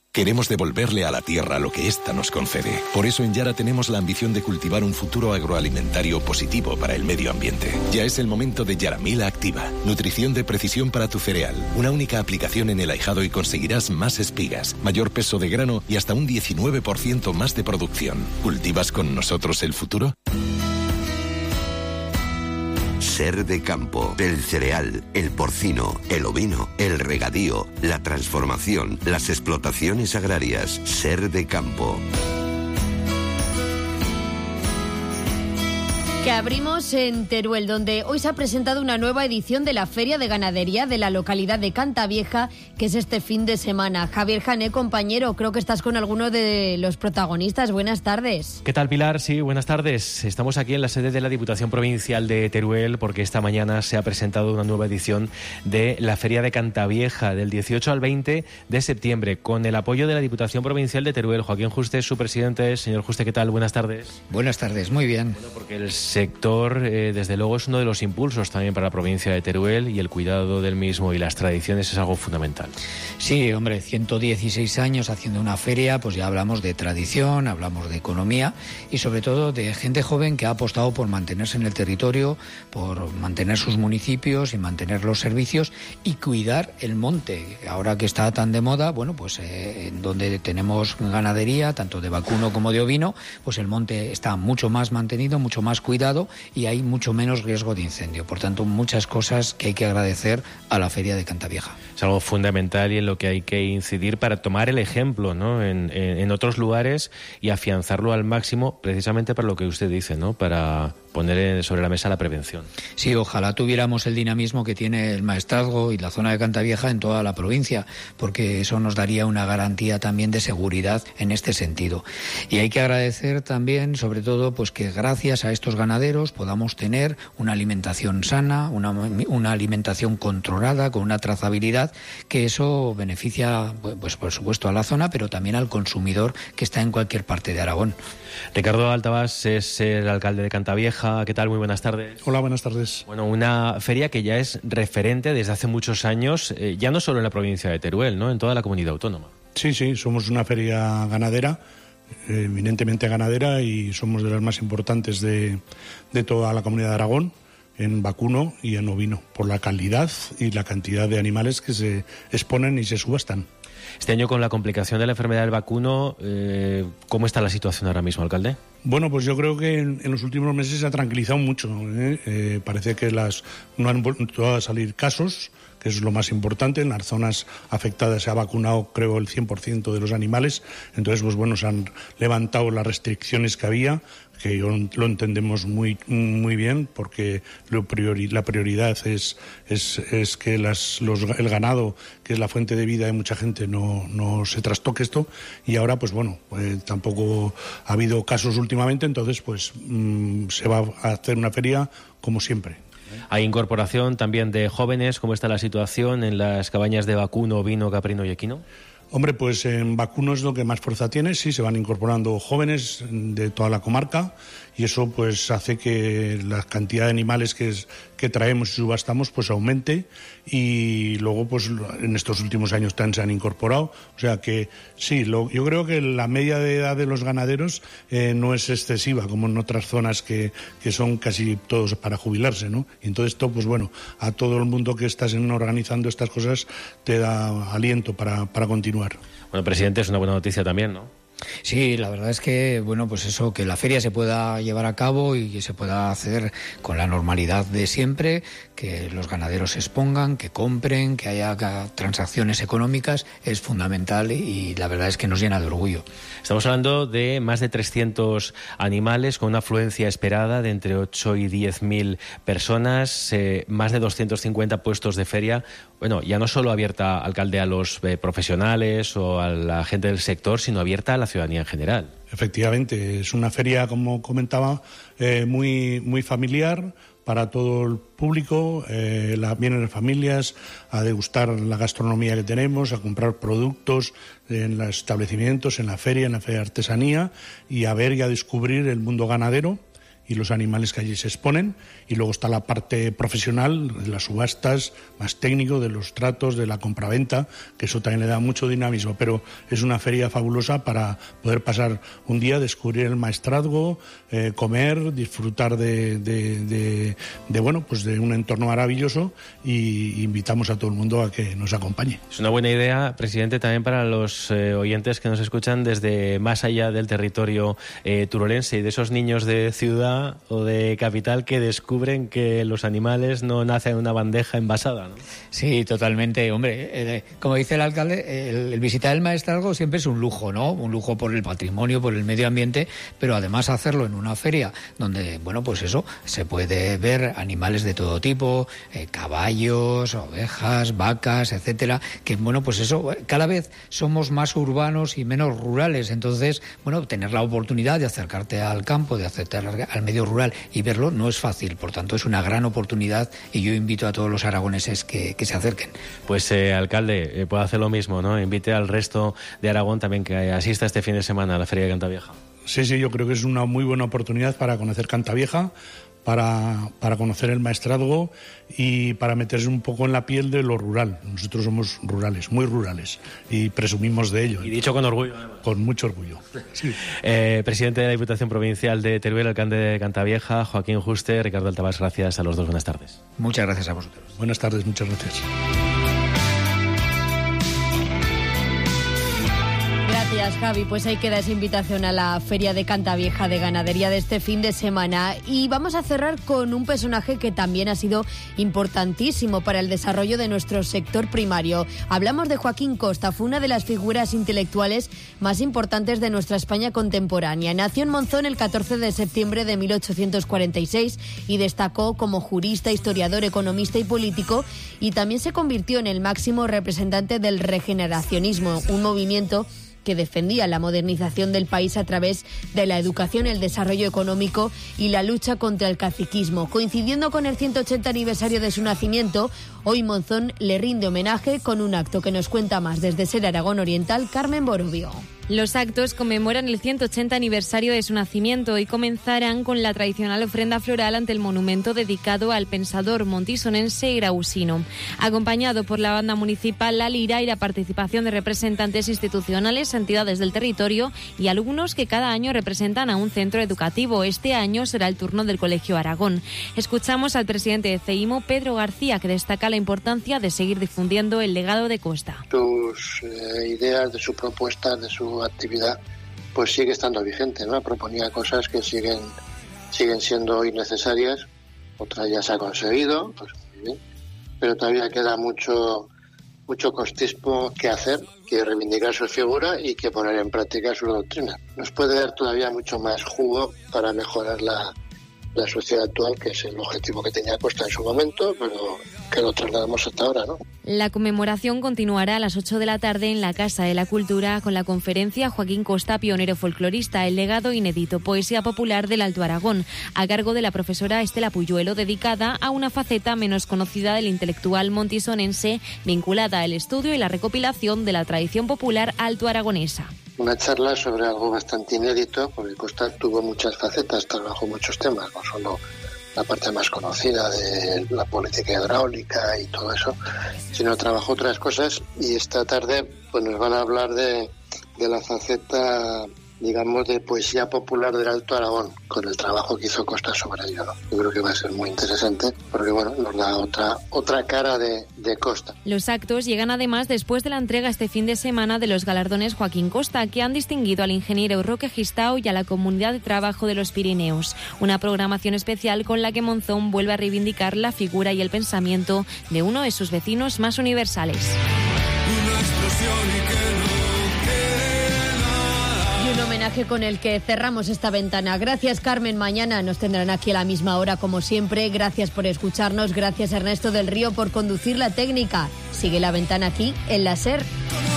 Queremos devolverle a la tierra lo que ésta nos concede. Por eso en Yara tenemos la ambición de cultivar un futuro agroalimentario positivo para el medio ambiente. Ya es el momento de Yaramila Activa. Nutrición de precisión para tu cereal. Una única aplicación en el ahijado y conseguirás más espigas, mayor peso de grano y hasta un 19% más de producción. ¿Cultivas con nosotros el futuro? Ser de campo, el cereal, el porcino, el ovino, el regadío, la transformación, las explotaciones agrarias. Ser de campo. Que abrimos en Teruel, donde hoy se ha presentado una nueva edición de la Feria de Ganadería de la localidad de Cantavieja, que es este fin de semana. Javier Jané, compañero, creo que estás con alguno de los protagonistas. Buenas tardes. ¿Qué tal, Pilar? Sí, buenas tardes. Estamos aquí en la sede de la Diputación Provincial de Teruel porque esta mañana se ha presentado una nueva edición de la Feria de Cantavieja del 18 al 20 de septiembre con el apoyo de la Diputación Provincial de Teruel. Joaquín Juste, su presidente. Señor Juste, ¿qué tal? Buenas tardes. Buenas tardes, muy bien. Bueno, porque el sector, desde luego, es uno de los impulsos también para la provincia de Teruel y el cuidado del mismo y las tradiciones es algo fundamental. Sí, hombre, 116 años haciendo una feria, pues ya hablamos de tradición, hablamos de economía y sobre todo de gente joven que ha apostado por mantenerse en el territorio, por mantener sus municipios y mantener los servicios y cuidar el monte. Ahora que está tan de moda, bueno, pues en donde tenemos ganadería, tanto de vacuno como de ovino, pues el monte está mucho más mantenido, mucho más cuidado y hay mucho menos riesgo de incendio. Por tanto, muchas cosas que hay que agradecer a la Feria de Cantavieja. Es algo fundamental y en lo que hay que incidir para tomar el ejemplo, ¿no? en otros lugares y afianzarlo al máximo, precisamente para lo que usted dice, ¿no? Para poner sobre la mesa la prevención. Sí, ojalá tuviéramos el dinamismo que tiene el Maestrazgo y la zona de Cantavieja en toda la provincia, porque eso nos daría una garantía también de seguridad en este sentido. Y hay que agradecer también, sobre todo, pues que gracias a estos ganaderos podamos tener una alimentación sana, una alimentación controlada, con una trazabilidad, que eso beneficia, pues por supuesto, a la zona, pero también al consumidor que está en cualquier parte de Aragón. Ricardo Altabás es el alcalde de Cantavieja. ¿Qué tal? Muy buenas tardes. Hola, buenas tardes. Bueno, una feria que ya es referente desde hace muchos años, ya no solo en la provincia de Teruel, ¿no? En toda la comunidad autónoma. Sí, somos una feria ganadera, eminentemente ganadera, y somos de las más importantes de toda la comunidad de Aragón, en vacuno y en ovino, por la calidad y la cantidad de animales que se exponen y se subastan. Este año, con la complicación de la enfermedad del vacuno, ¿cómo está la situación ahora mismo, alcalde? Bueno, pues yo creo que en los últimos meses se ha tranquilizado mucho. Parece que no han vuelto a salir casos, que es lo más importante. En las zonas afectadas se ha vacunado, creo, el 100% de los animales. Entonces, pues bueno, se han levantado las restricciones que había, que lo entendemos muy bien, porque la prioridad es que el ganado, que es la fuente de vida de mucha gente, no se trastoque esto. Y ahora, pues bueno, tampoco ha habido casos últimamente, entonces pues se va a hacer una feria como siempre. Hay incorporación también de jóvenes. ¿Cómo está la situación en las cabañas de vacuno, ovino, caprino y equino? Hombre, pues en vacuno es lo que más fuerza tiene, sí, se van incorporando jóvenes de toda la comarca y eso pues hace que la cantidad de animales que traemos y subastamos pues aumente, y luego pues en estos últimos años también se han incorporado, o sea que sí, yo creo que la media de edad de los ganaderos no es excesiva como en otras zonas que son casi todos para jubilarse, ¿no? Y entonces esto pues bueno, a todo el mundo que estás organizando estas cosas te da aliento para continuar. Bueno, presidente, es una buena noticia también, ¿no? Sí, la verdad es que, bueno, pues eso, que la feria se pueda llevar a cabo y que se pueda hacer con la normalidad de siempre, que los ganaderos se expongan, que compren, que haya transacciones económicas, es fundamental y la verdad es que nos llena de orgullo. Estamos hablando de más de 300 animales con una afluencia esperada de entre 8 y 10.000 personas, más de 250 puestos de feria. Bueno, ya no solo abierta, alcalde, a los profesionales o a la gente del sector, sino abierta a la ciudadanía en general. Efectivamente, es una feria, como comentaba, muy familiar para todo el público. Vienen las familias a degustar la gastronomía que tenemos, a comprar productos en los establecimientos, en la feria de artesanía, y a ver y a descubrir el mundo ganadero. y los animales que allí se exponen. Y luego está la parte profesional, de las subastas, más técnico, de los tratos, de la compraventa, que eso también le da mucho dinamismo. Pero es una feria fabulosa para poder pasar un día, descubrir el maestrazgo, comer, disfrutar de un entorno maravilloso, y invitamos a todo el mundo a que nos acompañe. Es una buena idea, presidente, también para los oyentes que nos escuchan desde más allá del territorio turolense, y de esos niños de ciudad o de capital que descubren que los animales no nacen en una bandeja envasada, ¿no? Sí, totalmente, hombre. Como dice el alcalde, el visitar el maestrazgo siempre es un lujo, ¿no? Un lujo por el patrimonio, por el medio ambiente, pero además hacerlo en una feria donde, bueno, pues eso, se puede ver animales de todo tipo, caballos, ovejas, vacas, etcétera, que, bueno, pues eso, cada vez somos más urbanos y menos rurales. Entonces, bueno, tener la oportunidad de acercarte al campo, de acercarte al medio rural y verlo no es fácil. Por tanto, es una gran oportunidad, y yo invito a todos los aragoneses que se acerquen. Pues, alcalde, puede hacer lo mismo, ¿no? Invite al resto de Aragón también que asista este fin de semana a la Feria de Cantavieja. Sí, yo creo que es una muy buena oportunidad para conocer Cantavieja, para conocer el maestrazgo y para meterse un poco en la piel de lo rural. Nosotros somos rurales, muy rurales, y presumimos de ello. Y dicho con orgullo, además. Con mucho orgullo. Sí. Presidente de la Diputación Provincial de Teruel, alcalde de Cantavieja, Joaquín Juste, Ricardo Altabás, gracias a los dos. Buenas tardes. Muchas gracias a vosotros. Buenas tardes, muchas gracias. Gracias, Javi. Pues ahí queda esa invitación a la Feria de Cantavieja de Ganadería de este fin de semana. Y vamos a cerrar con un personaje que también ha sido importantísimo para el desarrollo de nuestro sector primario. Hablamos de Joaquín Costa. Fue una de las figuras intelectuales más importantes de nuestra España contemporánea. Nació en Monzón el 14 de septiembre de 1846 y destacó como jurista, historiador, economista y político, y también se convirtió en el máximo representante del regeneracionismo, un movimiento que defendía la modernización del país a través de la educación, el desarrollo económico y la lucha contra el caciquismo. Coincidiendo con el 180 aniversario de su nacimiento, hoy Monzón le rinde homenaje con un acto que nos cuenta más desde Ser Aragón Oriental, Carmen Borovio. Los actos conmemoran el 180 aniversario de su nacimiento y comenzarán con la tradicional ofrenda floral ante el monumento dedicado al pensador montisonense Grausino, acompañado por la banda municipal La Lira y la participación de representantes institucionales, entidades del territorio y alumnos que cada año representan a un centro educativo. Este año será el turno del Colegio Aragón. Escuchamos al presidente de CEIMO, Pedro García, que destaca la importancia de seguir difundiendo el legado de Costa. Sus ideas, de su propuesta, de su actividad, pues sigue estando vigente, ¿no? Proponía cosas que siguen siendo hoy necesarias, otras ya se ha conseguido, pues muy bien, pero todavía queda mucho costismo que hacer, que reivindicar su figura y que poner en práctica su doctrina. Nos puede dar todavía mucho más jugo para mejorar la sociedad actual, que es el objetivo que tenía Costa en su momento, pero que lo trasladamos hasta ahora, ¿no? La conmemoración continuará a las 8 de la tarde en la Casa de la Cultura con la conferencia Joaquín Costa, pionero folclorista, el legado inédito, poesía popular del Alto Aragón, a cargo de la profesora Estela Puyuelo, dedicada a una faceta menos conocida del intelectual montisonense, vinculada al estudio y la recopilación de la tradición popular alto-aragonesa. Una charla sobre algo bastante inédito, porque Costa tuvo muchas facetas, trabajó muchos temas, no solo la parte más conocida de la política hidráulica y todo eso, sino trabajó otras cosas, y esta tarde pues nos van a hablar de la faceta, digamos, de poesía popular del Alto Aragón, con el trabajo que hizo Costa sobre ello, ¿no? Yo creo que va a ser muy interesante, porque bueno, nos da otra cara de Costa. Los actos llegan además después de la entrega este fin de semana de los galardones Joaquín Costa, que han distinguido al ingeniero Roque Gistao y a la Comunidad de Trabajo de los Pirineos. Una programación especial con la que Monzón vuelve a reivindicar la figura y el pensamiento de uno de sus vecinos más universales. Un homenaje con el que cerramos esta ventana. Gracias, Carmen. Mañana nos tendrán aquí a la misma hora, como siempre. Gracias por escucharnos. Gracias, Ernesto del Río, por conducir la técnica. Sigue la ventana aquí en la SER.